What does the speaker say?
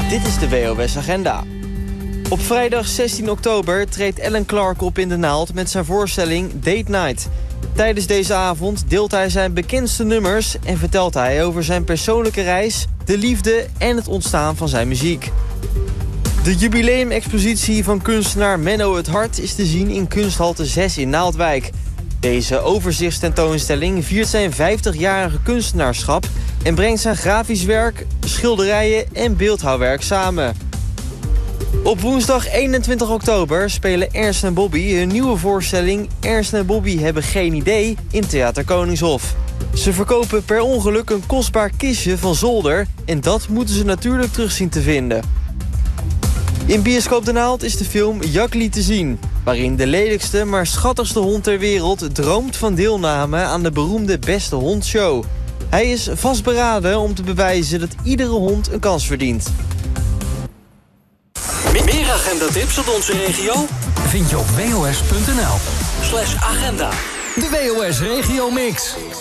Dit is de WOS Agenda. Op vrijdag 16 oktober treedt Alan Clark op in de Naald met zijn voorstelling Date Night. Tijdens deze avond deelt hij zijn bekendste nummers en vertelt hij over zijn persoonlijke reis, de liefde en het ontstaan van zijn muziek. De jubileumexpositie van kunstenaar Menno het Hart is te zien in Kunsthalte 6 in Naaldwijk. Deze overzichtstentoonstelling viert zijn 50-jarige kunstenaarschap en brengt zijn grafisch werk, schilderijen en beeldhouwwerk samen. Op woensdag 21 oktober spelen Ernst en Bobby hun nieuwe voorstelling Ernst en Bobby hebben geen idee in Theater Koningshof. Ze verkopen per ongeluk een kostbaar kistje van zolder en dat moeten ze natuurlijk terug zien te vinden. In Bioscoop de Naald is de film Jakli te zien, waarin de lelijkste maar schattigste hond ter wereld droomt van deelname aan de beroemde Beste Hond Show. Hij is vastberaden om te bewijzen dat iedere hond een kans verdient. Meer agenda-tips uit onze regio vind je op wos.nl/agenda. De WOS Regio Mix.